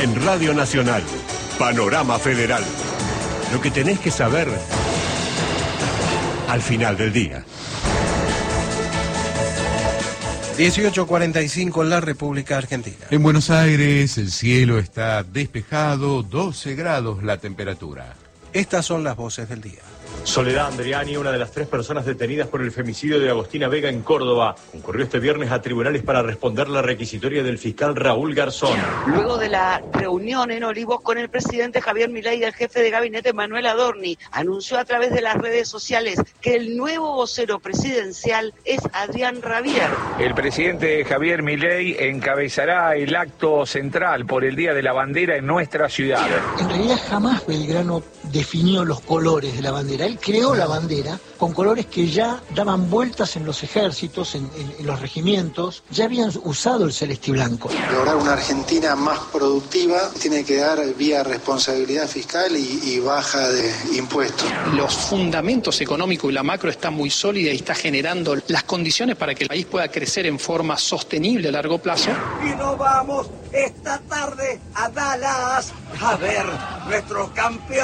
En Radio Nacional, Panorama Federal. Lo que tenés que saber al final del día. 18:45 en la República Argentina. En Buenos Aires el cielo está despejado, 12 grados la temperatura. Estas son las voces del día. Soledad Andriani, una de las 3 personas detenidas por el femicidio de Agostina Vega en Córdoba, concurrió este viernes a tribunales para responder la requisitoria del fiscal Raúl Garzón. Luego de la reunión en Olivos con el presidente Javier Milei y el jefe de gabinete Manuel Adorni, anunció a través de las redes sociales que el nuevo vocero presidencial es Adrián Rabier. El presidente Javier Milei encabezará el acto central por el Día de la Bandera en nuestra ciudad. En realidad jamás Belgrano definió los colores de la bandera. Él creó la bandera con colores que ya daban vueltas en los ejércitos, en los regimientos, ya habían usado el celeste y blanco. Lograr una Argentina más productiva tiene que dar vía responsabilidad fiscal y baja de impuestos. Los fundamentos económicos y la macro están muy sólidas y está generando las condiciones para que el país pueda crecer en forma sostenible a largo plazo. Y nos vamos esta tarde a Dallas a ver nuestros campeones.